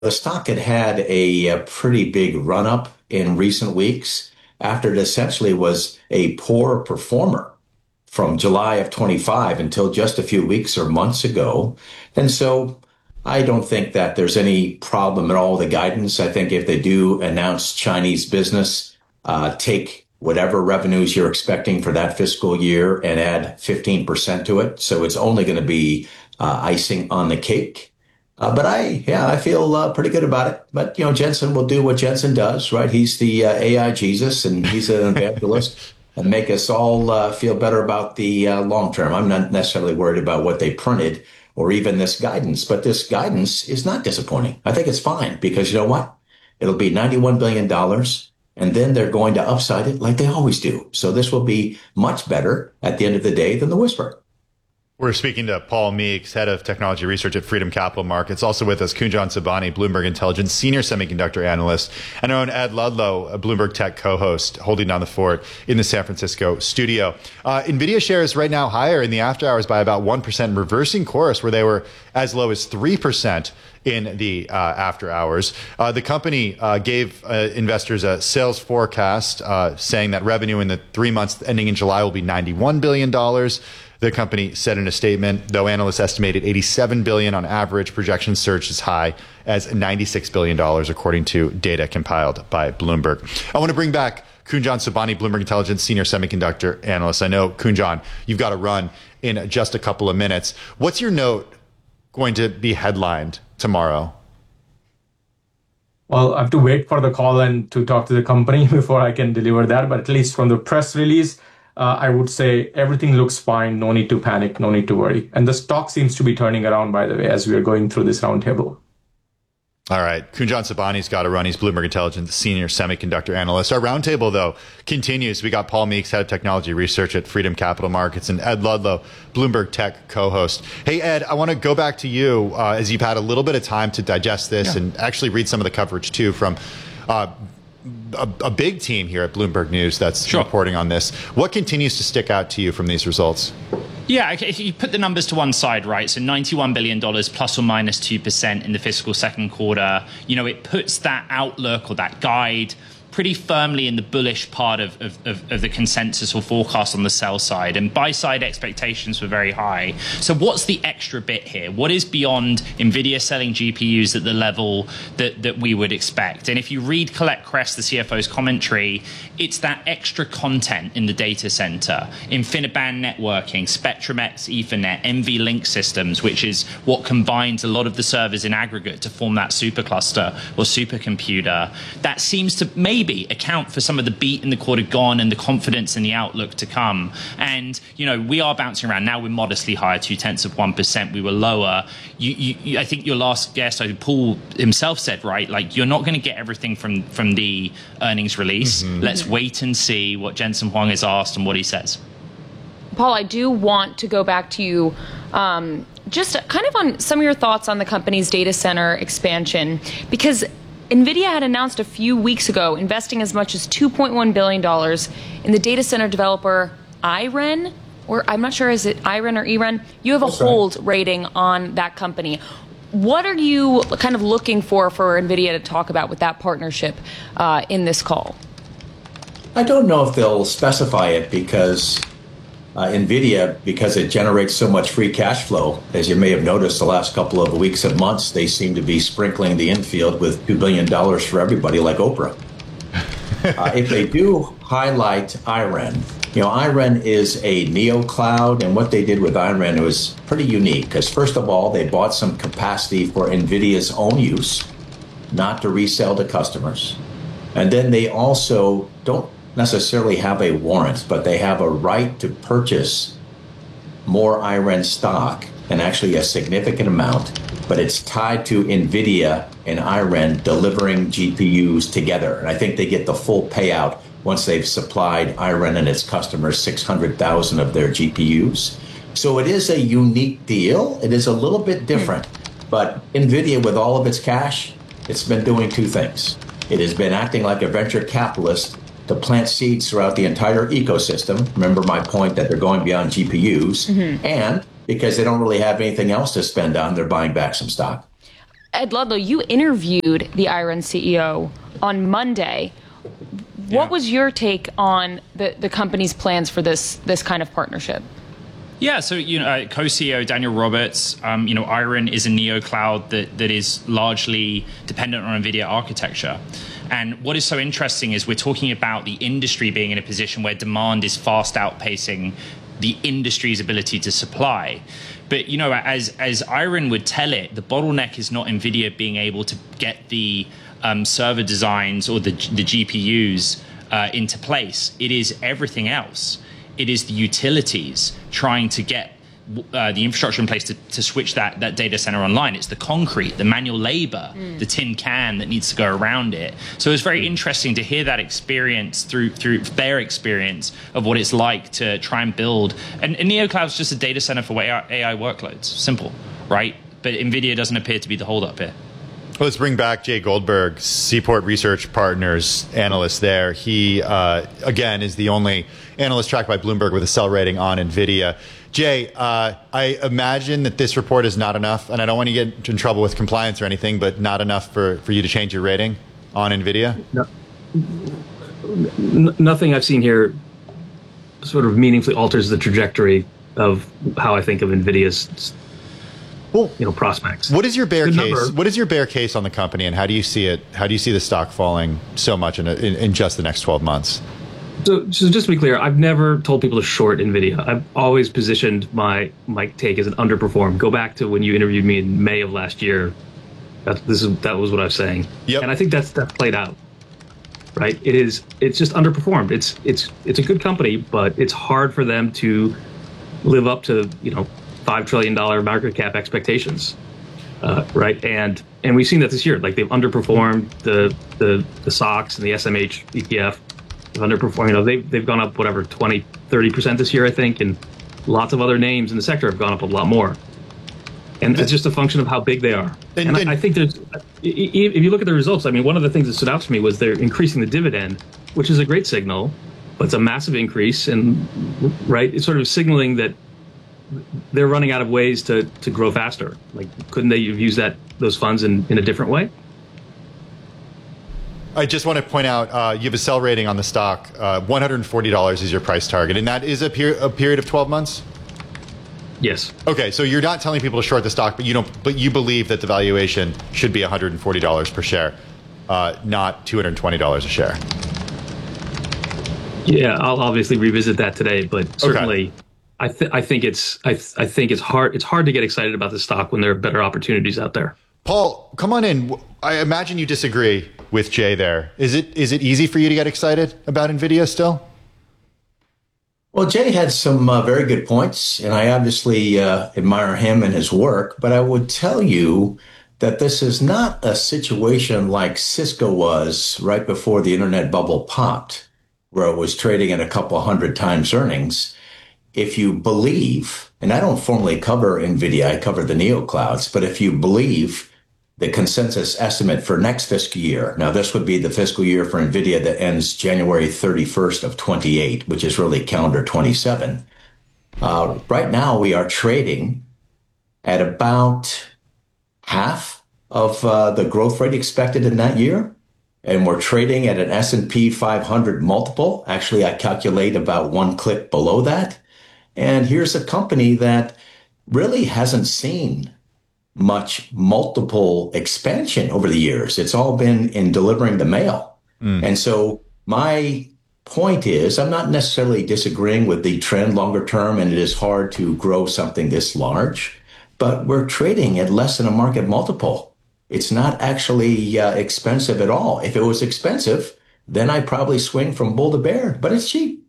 the stock had had a pretty big run up in recent weeks after it essentially was a poor performer from July of 25 until just a few weeks or months ago. And so I don't think that there's any problem at all with the guidance. I think if they do announce Chinese business, take whatever revenues you're expecting for that fiscal year and add 15% to it. So it's only going to be icing on the cake. But I feel pretty good about it. But, Jensen will do what Jensen does, right? He's the AI Jesus, and he's an evangelist and make us all feel better about the long term. I'm not necessarily worried about what they printed or even this guidance, but this guidance is not disappointing. I think it's fine because you know what? It'll be $91 billion, and then they're going to upside it like they always do. So this will be much better at the end of the day than the whisper. We're speaking to Paul Meeks, head of technology research at Freedom Capital Markets. Also with us, Kunjan Sobhani, Bloomberg Intelligence senior semiconductor analyst, and our own Ed Ludlow, a Bloomberg Tech co-host, holding down the fort in the San Francisco studio. NVIDIA shares right now higher in the after hours by about 1%, reversing course where they were as low as 3% in the after hours. The company gave investors a sales forecast saying that revenue in the 3 months ending in July will be $91 billion. The company said in a statement, though analysts estimated $87 billion on average, projections surged as high as $96 billion, according to data compiled by Bloomberg. I want to bring back Kunjan Sobhani, Bloomberg Intelligence senior semiconductor analyst. I know, Kunjan, you've got to run in just a couple of minutes. What's your note going to be headlined tomorrow? Well, I have to wait for the call and to talk to the company before I can deliver that. But at least from the press release, I would say everything looks fine. No need to panic. No need to worry. And the stock seems to be turning around, by the way, as we are going through this roundtable. All right. Kunjan Sobhani's got to run. He's Bloomberg Intelligence senior semiconductor analyst. Our roundtable, though, continues. We got Paul Meeks, head of technology research at Freedom Capital Markets, and Ed Ludlow, Bloomberg Tech co-host. Hey, Ed, I want to go back to you as you've had a little bit of time to digest this and actually read some of the coverage, too, from a big team here at Bloomberg News that's reporting on this. What continues to stick out to you from these results? Yeah, if you put the numbers to one side, right, so $91 billion plus or minus 2% in the fiscal second quarter, it puts that outlook or that guide pretty firmly in the bullish part of the consensus or forecast on the sell side, and buy side expectations were very high. So what's the extra bit here? What is beyond NVIDIA selling GPUs at the level that we would expect? And if you read Colette Kress, the CFO's commentary, it's that extra content in the data center, InfiniBand networking, Spectrum-X Ethernet, NVLink systems, which is what combines a lot of the servers in aggregate to form that supercluster or supercomputer. That seems to maybe account for some of the beat in the quarter gone and the confidence in the outlook to come. And, we are bouncing around. Now we're modestly higher, 0.2%. We were lower. I think your last guest, Paul himself said, right, like you're not going to get everything from the earnings release. Mm-hmm. Let's wait and see what Jensen Huang is asked and what he says. Paul, I do want to go back to you just kind of on some of your thoughts on the company's data center expansion, because NVIDIA had announced a few weeks ago investing as much as $2.1 billion in the data center developer IREN, or I'm not sure, is it IREN or EREN? You have a hold rating on that company. What are you kind of looking for NVIDIA to talk about with that partnership in this call? I don't know if they'll specify it because NVIDIA, because it generates so much free cash flow, as you may have noticed the last couple of weeks and months, they seem to be sprinkling the infield with $2 billion for everybody like Oprah. If they do highlight IREN, IREN is a neo cloud, and what they did with IREN was pretty unique because, first of all, they bought some capacity for NVIDIA's own use, not to resell to customers. And then they also don't necessarily have a warrant, but they have a right to purchase more IREN stock, and actually a significant amount, but it's tied to NVIDIA and IREN delivering GPUs together. And I think they get the full payout once they've supplied IREN and its customers 600,000 of their GPUs. So it is a unique deal. It is a little bit different, but NVIDIA, with all of its cash, it's been doing two things. It has been acting like a venture capitalist to plant seeds throughout the entire ecosystem. Remember my point that they're going beyond GPUs. Mm-hmm. And because they don't really have anything else to spend on, they're buying back some stock. Ed Ludlow, you interviewed the Iron CEO on Monday. What was your take on the company's plans for this kind of partnership? Yeah, so co-CEO Daniel Roberts, Iron is a neocloud that is largely dependent on NVIDIA architecture. And what is so interesting is we're talking about the industry being in a position where demand is fast outpacing the industry's ability to supply. But as Iron would tell it, the bottleneck is not NVIDIA being able to get the server designs or the GPUs into place. It is everything else. It is the utilities trying to get the infrastructure in place to switch that data center online. It's the concrete, the manual labor, the tin can that needs to go around it. So it's very interesting to hear that experience through their experience of what it's like to try and build. And NeoCloud is just a data center for AI workloads. Simple, right? But NVIDIA doesn't appear to be the holdup here. Let's bring back Jay Goldberg, Seaport Research Partners analyst there. He, again, is the only analyst tracked by Bloomberg with a sell rating on NVIDIA. Jay, I imagine that this report is not enough, and I don't want to get in trouble with compliance or anything, but not enough for you to change your rating on NVIDIA? No, nothing I've seen here sort of meaningfully alters the trajectory of how I think of NVIDIA's prospects. What is your bear case? What is your bear case on the company, and how do you see it? How do you see the stock falling so much in just the next 12 months? So just to be clear, I've never told people to short NVIDIA. I've always positioned my take as an underperform. Go back to when you interviewed me in May of last year. That was what I was saying. Yep. And I think that's played out. Right? It's just underperformed. It's a good company, but it's hard for them to live up to $5 trillion market cap expectations, right? And we've seen that this year. Like, they've underperformed the SOX and the SMH ETF. They've underperformed. They've gone up 20-30% this year, I think, and lots of other names in the sector have gone up a lot more. And it's just a function of how big they are. And I think if you look at the results, I mean, one of the things that stood out to me was they're increasing the dividend, which is a great signal, but it's a massive increase, and right, it's sort of signaling that they're running out of ways to grow faster. Like, couldn't they have used those funds in a different way? I just want to point out, you have a sell rating on the stock. $140 is your price target, and that is a period of 12 months? Yes. Okay, so you're not telling people to short the stock, but you believe that the valuation should be $140 per share, not $220 a share. Yeah, I'll obviously revisit that today, but certainly, okay. I think it's hard to get excited about the stock when there are better opportunities out there. Paul, come on in. I imagine you disagree with Jay there. Is it easy for you to get excited about NVIDIA still? Well, Jay had some very good points, and I obviously admire him and his work, but I would tell you that this is not a situation like Cisco was right before the internet bubble popped, where it was trading at a couple hundred times earnings. If you believe, and I don't formally cover NVIDIA, I cover the neoclouds, but if you believe the consensus estimate for next fiscal year, now this would be the fiscal year for NVIDIA that ends January 31st of 28, which is really calendar 27. Right now we are trading at about half of the growth rate expected in that year. And we're trading at an S&P 500 multiple. Actually, I calculate about one click below that. And here's a company that really hasn't seen much multiple expansion over the years. It's all been in delivering the mail. And so my point is, I'm not necessarily disagreeing with the trend longer term, and it is hard to grow something this large, but we're trading at less than a market multiple. It's not actually expensive at all. If it was expensive, then I'd probably swing from bull to bear, but it's cheap.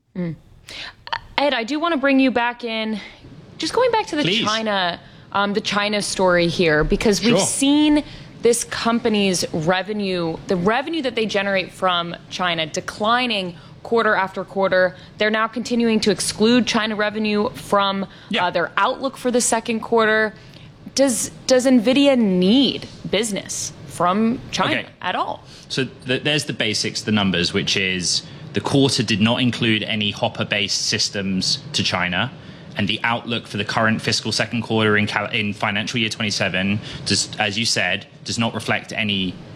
Ed, I do want to bring you back in. Just going back to the China story here, because we've seen this company's revenue, the revenue that they generate from China, declining quarter after quarter. They're now continuing to exclude China revenue from their outlook for the second quarter. Does NVIDIA need business from China at all? So there's the basics, the numbers, which is the quarter did not include any Hopper-based systems to China, and the outlook for the current fiscal second quarter in financial year 27, as you said, does not reflect any